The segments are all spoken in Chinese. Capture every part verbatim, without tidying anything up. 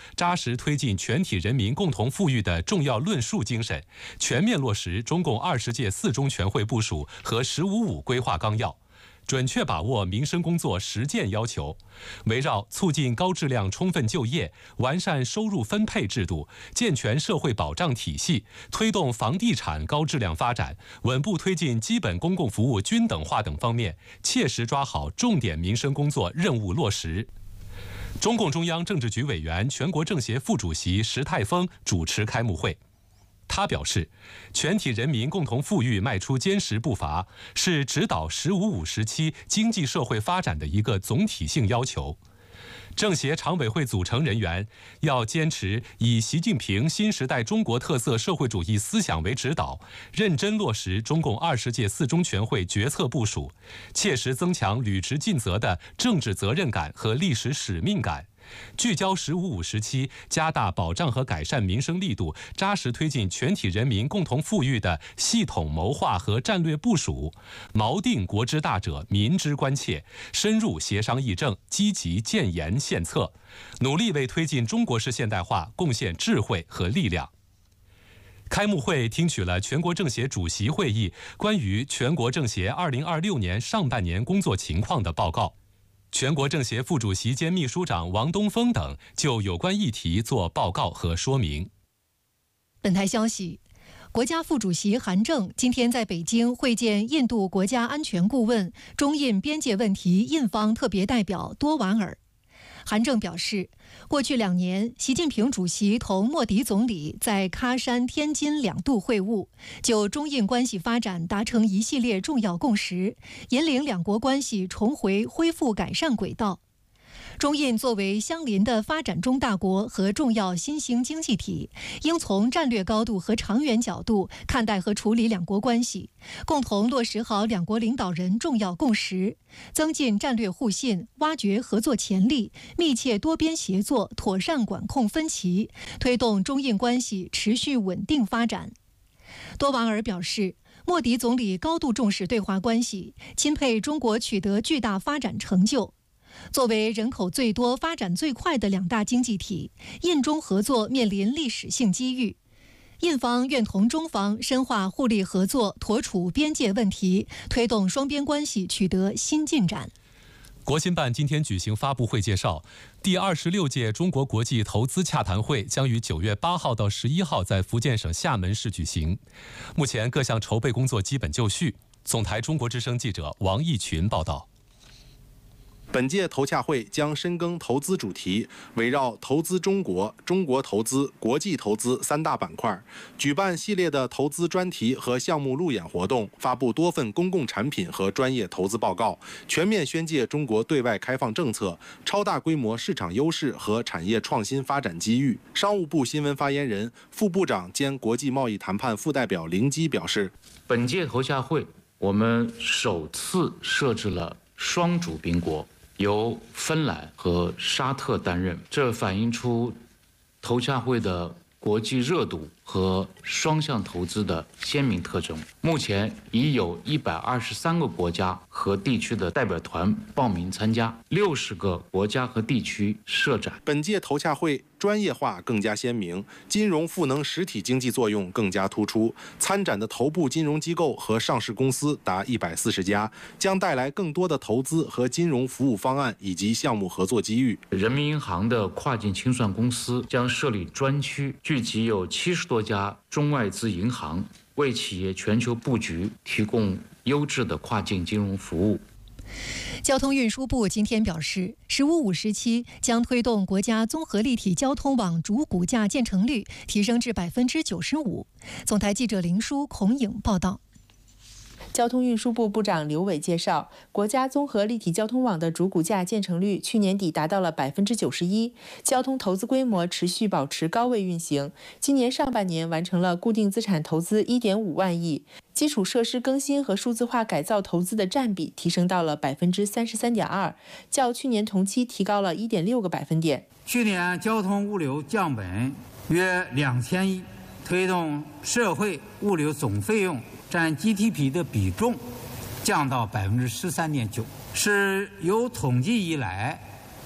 扎实推进全体人民共同富裕的重要论述精神，全面落实中共二十届四中全会部署和“十五五”规划纲要，准确把握民生工作实践要求，围绕促进高质量充分就业、完善收入分配制度、健全社会保障体系，推动房地产高质量发展，稳步推进基本公共服务均等化等方面，切实抓好重点民生工作任务落实。中共中央政治局委员、全国政协副主席石泰峰主持开幕会。他表示，全体人民共同富裕迈出坚实步伐，是指导“十五五”时期经济社会发展的一个总体性要求。政协常委会组成人员要坚持以习近平新时代中国特色社会主义思想为指导，认真落实中共二十届四中全会决策部署，切实增强履职尽责的政治责任感和历史使命感。聚焦“十五五”时期加大保障和改善民生力度，扎实推进全体人民共同富裕的系统谋划和战略部署，锚定国之大者民之关切，深入协商议政，积极建言献策，努力为推进中国式现代化贡献智慧和力量。开幕会听取了全国政协主席会议关于全国政协二零二六年上半年工作情况的报告。全国政协副主席兼秘书长王东峰等就有关议题作报告和说明。 本台消息，国家副主席韩正今天在北京会见印度国家安全顾问、中印边界问题印方特别代表多瓦尔。韩正表示，过去两年，习近平主席同莫迪总理在喀山、天津两度会晤，就中印关系发展达成一系列重要共识，引领两国关系重回恢复改善轨道。中印作为相邻的发展中大国和重要新兴经济体，应从战略高度和长远角度看待和处理两国关系，共同落实好两国领导人重要共识，增进战略互信，挖掘合作潜力，密切多边协作，妥善管控分歧，推动中印关系持续稳定发展。多瓦尔表示，莫迪总理高度重视对华关系，钦佩中国取得巨大发展成就。作为人口最多、发展最快的两大经济体，印中合作面临历史性机遇。印方愿同中方深化互利合作，妥处边界问题，推动双边关系取得新进展。 国新办今天举行发布会介绍，第二十六届中国国际投资洽谈会将于九月八号到十一号在福建省厦门市举行。目前各项筹备工作基本就绪。总台中国之声记者王义群报道。 本届投洽会将深耕投资主题，围绕投资中国、中国投资、国际投资三大板块，举办系列的投资专题和项目路演活动，发布多份公共产品和专业投资报告，全面宣介中国对外开放政策、超大规模市场优势和产业创新发展机遇。商务部新闻发言人、副部长兼国际贸易谈判副代表林基表示， 本届投洽会我们首次设置了双主宾国，由芬兰和沙特担任，这反映出投洽会的国际热度和双向投资的鲜明特征。目前已有一百二十三个国家和地区的代表团报名参加，六十个国家和地区设展。 本届投洽会专业化更加鲜明，金融赋能实体经济作用更加突出。参展的头部金融机构和上市公司达一百四十家，将带来更多的投资和金融服务方案以及项目合作机遇。 人民银行的跨境清算公司将设立专区，聚集有七十多家中外资银行，为企业全球布局提供优质的跨境金融服务。 交通运输部今天表示，十五五时期将推动国家综合立体交通网主骨架建成率提升至百分之九十五。总台记者林舒、孔颖报道。 交通运输部部长刘伟介绍，国家综合立体交通网的主骨架建成率去年底达到了百分之九十一，交通投资规模持续保持高位运行。今年上半年完成了固定资产投资一点五万亿，基础设施更新和数字化改造投资的占比提升到了百分之三十三点二，较去年同期提高了一点六个百分点。 去年交通物流降本约两千亿，推动社会物流总费用占 G D P 的比重降到百分之十三点九，是有统计以来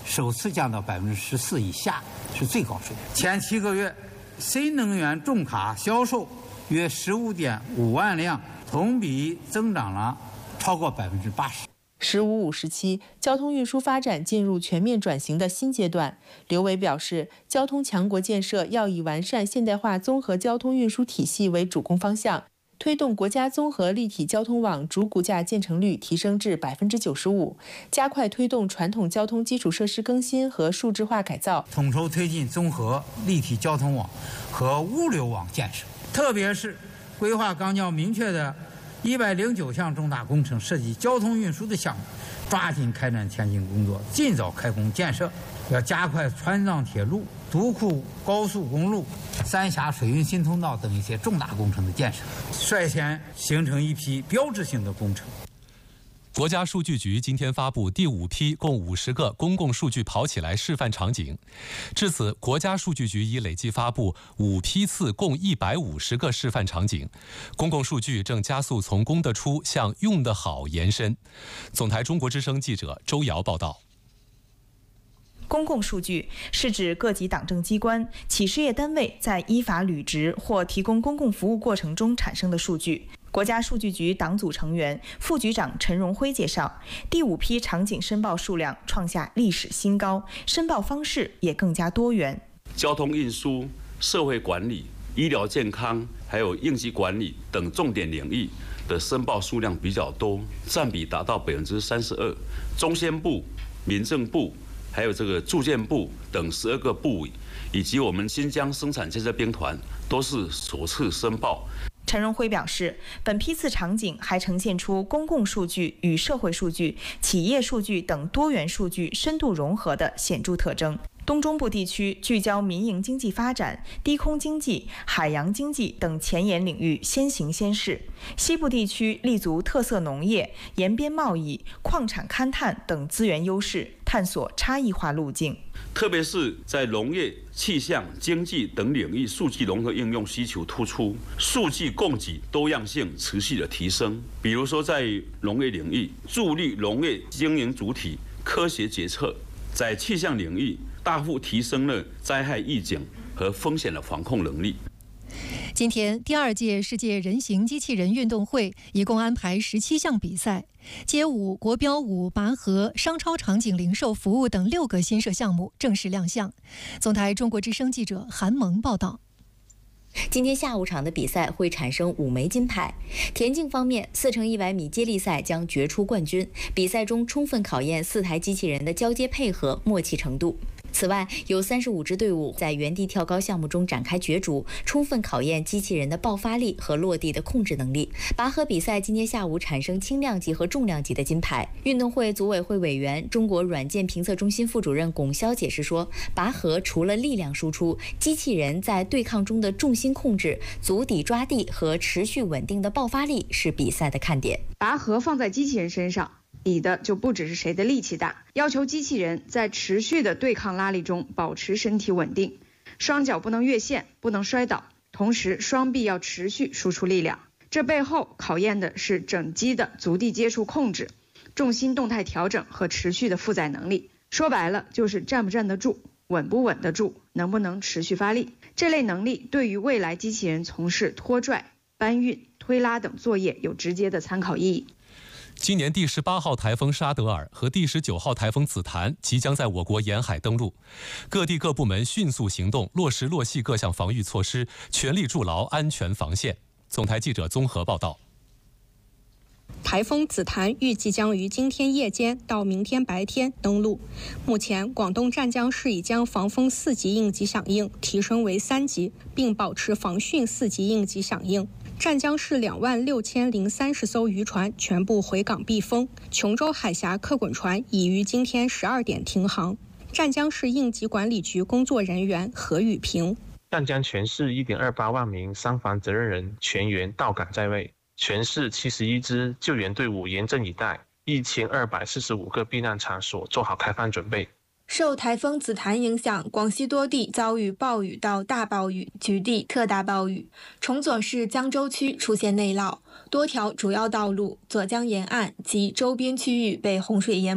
首次降到百分之十四以下，是最高水平。前七个月，新能源重卡销售约十五点五万辆，同比增长了超过百分之八十。 十五五时期，交通运输发展进入全面转型的新阶段。刘伟表示，交通强国建设要以完善现代化综合交通运输体系为主攻方向，推动国家综合立体交通网主骨架建成率提升至百分之九十五，加快推动传统交通基础设施更新和数字化改造， 统筹推进综合立体交通网和物流网建设，特别是规划纲要明确的一百零九项重大工程涉及交通运输的项目，抓紧开展前期工作，尽早开工建设。要加快川藏铁路、独库高速公路、三峡水运新通道等一些重大工程的建设，率先形成一批标志性的工程。 国家数据局今天发布第五批共五十个公共数据跑起来示范场景。至此，国家数据局已累计发布五批次共一百五十个示范场景。公共数据正加速从公得出向用得好延伸。总台中国之声记者周瑶报道。 公共数据是指各级党政机关、企事业单位在依法履职或提供公共服务过程中产生的数据。国家数据局党组成员、副局长陈荣辉介绍，第五批场景申报数量创下历史新高，申报方式也更加多元。 交通运输、社会管理、医疗健康，还有应急管理等重点领域的申报数量比较多，占比达到百分之三十二。中宣部、民政部，还有这个住建部等十二个部委，以及我们新疆生产建设兵团都是首次申报。 陈荣辉表示，本批次场景还呈现出公共数据与社会数据、企业数据等多元数据深度融合的显著特征。东中部地区聚焦民营经济发展、低空经济、海洋经济等前沿领域先行先试；西部地区立足特色农业、沿边贸易、矿产勘探等资源优势，探索差异化路径。 特别是在农业、气象、经济等领域，数据融合应用需求突出，数据供给多样性持续的提升。比如说，在农业领域，助力农业经营主体科学决策；在气象领域，大幅提升了灾害预警和风险的防控能力。 今天，第二届世界人形机器人运动会一共安排十七项比赛，街舞、国标舞、拔河、商超场景零售服务等六个新设项目正式亮相。总台中国之声记者韩萌报道。 今天下午场的比赛会产生五枚金牌。田径方面，四乘一百米接力赛将决出冠军。比赛中充分考验四台机器人的交接配合、默契程度。此外，有三十五支队伍在原地跳高项目中展开角逐，充分考验机器人的爆发力和落地的控制能力。拔河比赛今天下午产生轻量级和重量级的金牌。运动会组委会委员、中国软件评测中心副主任龚潇解释说，拔河除了力量输出，机器人在对抗中的重心控制、足底抓地和持续稳定的爆发力是比赛的看点。 拔河放在机器人身上，比的就不只是谁的力气大，要求机器人在持续的对抗拉力中保持身体稳定，双脚不能越线，不能摔倒，同时双臂要持续输出力量。这背后考验的是整机的足地接触控制、重心动态调整和持续的负载能力。说白了，就是站不站得住，稳不稳得住，能不能持续发力。这类能力对于未来机器人从事拖拽、搬运、推拉等作业有直接的参考意义。 今年第十八号台风沙德尔和第十九号台风紫檀即将在我国沿海登陆，各地各部门迅速行动，落实落细各项防御措施，全力筑牢安全防线。总台记者综合报道。 台风紫檀预计将于今天夜间到明天白天登陆。目前，广东湛江市已将防风四级应急响应提升为三级，并保持防汛四级应急响应。湛江市两万六千零三十艘渔船全部回港避风，琼州海峡客滚船已于今天十二点停航。湛江市应急管理局工作人员何宇平： 湛江全市 一点二八万名伤防责任人全员到岗在位，全市七十一支救援队伍严阵以待，一千二百四十五个避难场所做好开放准备。 受台风紫檀影响，广西多地遭遇暴雨到大暴雨，局地特大暴雨。崇左市江州区出现内涝，多条主要道路、左江沿岸及周边区域被洪水淹没。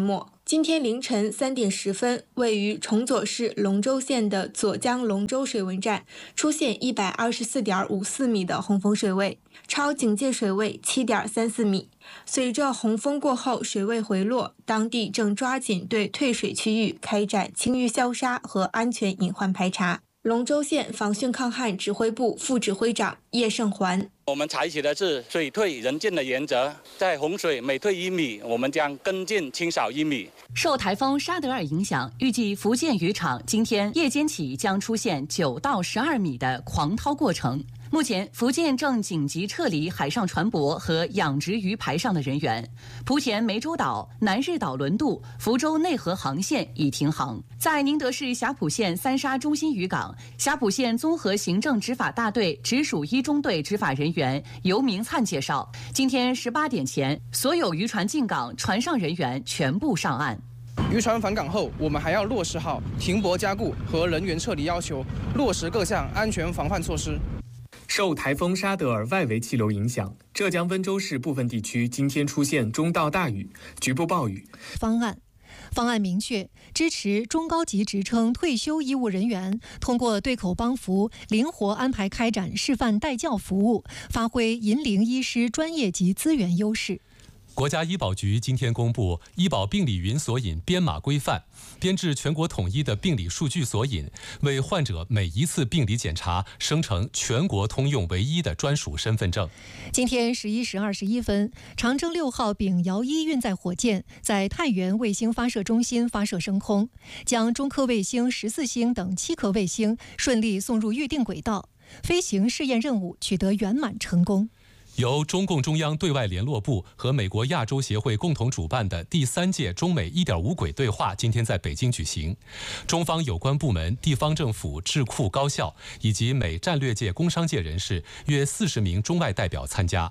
今天凌晨三点十分，位于崇左市龙州县的左江龙州水文站出现一百二十四点五四米的洪峰水位，超警戒水位七点三四米。随着洪峰过后水位回落，当地正抓紧对退水区域开展清淤消杀和安全隐患排查。龙州县防汛抗旱指挥部副指挥长叶胜环： 我们采取的是水退人进的原则，在洪水每退一米，我们将跟进清扫一米。 受台风沙德尔影响，预计福建渔场今天夜间起将出现九到十二米的狂涛过程。目前，福建正紧急撤离海上船舶和养殖鱼排上的人员。莆田湄洲岛、南日岛轮渡、福州内河航线已停航。在宁德市霞浦县三沙中心渔港，霞浦县综合行政执法大队直属一中队执法人员尤明灿介绍，今天十八点前，所有渔船进港，船上人员全部上岸。 渔船返港后，我们还要落实好停泊加固和人员撤离要求，落实各项安全防范措施。 受台风沙德尔外围气流影响，浙江温州市部分地区今天出现中到大雨，局部暴雨。 方案方案明确支持中高级职称退休医务人员通过对口帮扶，灵活安排开展示范带教服务，发挥银龄医师专业及资源优势。 国家医保局今天公布医保病理云索引编码规范，编制全国统一的病理数据索引，为患者每一次病理检查生成全国通用唯一的专属身份证。 今天十一时二十一分，长征六号丙遥一运载火箭在太原卫星发射中心发射升空，将中科卫星十四星等七颗卫星顺利送入预定轨道，飞行试验任务取得圆满成功。 由中共中央对外联络部和美国亚洲协会共同主办的第三届中美 一点五 轨对话今天在北京举行，中方有关部门、地方政府、智库、高校以及美战略界、工商界人士约四十名中外代表参加。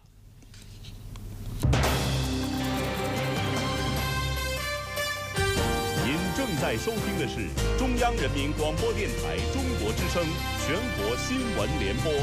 您正在收听的是中央人民广播电台中国之声全国新闻联播。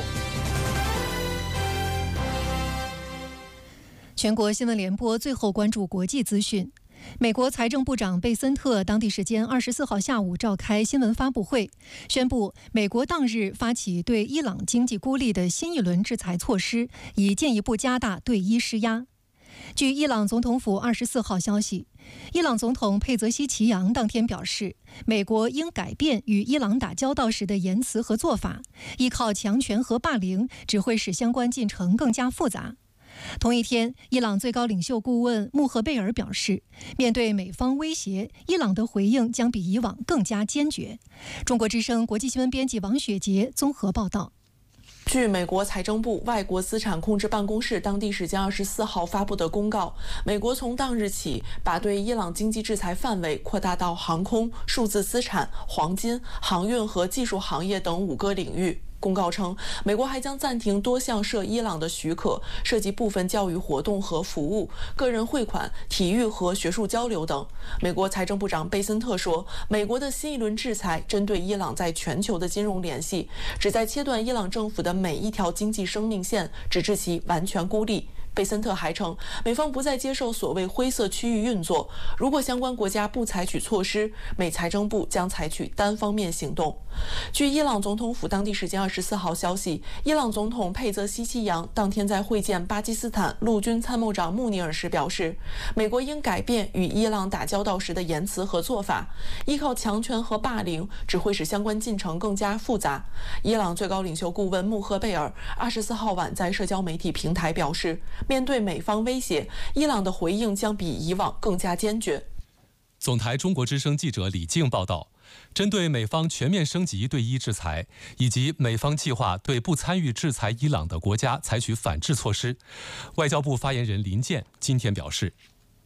全国新闻联播最后关注国际资讯。美国财政部长贝森特当地时间二十四号下午召开新闻发布会，宣布美国当日发起对伊朗经济孤立的新一轮制裁措施，以进一步加大对伊施压。据伊朗总统府二十四号消息，伊朗总统佩泽西奇扬当天表示，美国应改变与伊朗打交道时的言辞和做法，依靠强权和霸凌只会使相关进程更加复杂。同一天，伊朗最高领袖顾问穆赫贝尔表示，面对美方威胁，伊朗的回应将比以往更加坚决。中国之声国际新闻编辑王雪杰综合报道。 据美国财政部外国资产控制办公室当地时间二十四号发布的公告，美国从当日起把对伊朗经济制裁范围扩大到航空、数字资产、黄金、航运和技术行业等五个领域。公告称，美国还将暂停多项涉伊朗的许可，涉及部分教育活动和服务、个人汇款、体育和学术交流等。美国财政部长贝森特说，美国的新一轮制裁针对伊朗在全球的金融联系，旨在切断伊朗政府的每一条经济生命线，直至其完全孤立。贝森特还称，美方不再接受所谓灰色区域运作，如果相关国家不采取措施，美财政部将采取单方面行动。据伊朗总统府当地时间二十四号消息，伊朗总统佩泽西奇扬当天在会见巴基斯坦陆军参谋长穆尼尔时表示，美国应改变与伊朗打交道时的言辞和做法，依靠强权和霸凌只会使相关进程更加复杂。伊朗最高领袖顾问穆赫贝尔二十四号晚在社交媒体平台表示，面对美方威胁，伊朗的回应将比以往更加坚决。 总台中国之声记者李静报道，针对美方全面升级对伊制裁，以及美方计划对不参与制裁伊朗的国家采取反制措施，外交部发言人林健今天表示，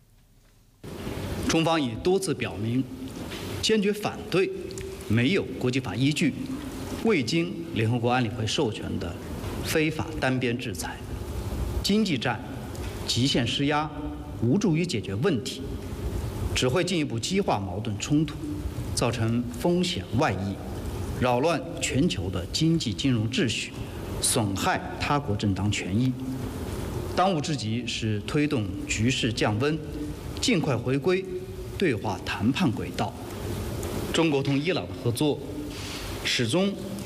中方已多次表明，坚决反对没有国际法依据、未经联合国安理会授权的非法单边制裁。经济战极限施压无助于解决问题，只会进一步激化矛盾冲突，造成风险外溢，扰乱全球的经济金融秩序，损害他国正当权益。当务之急是推动局势降温，尽快回归对话谈判轨道。中国同伊朗的合作始终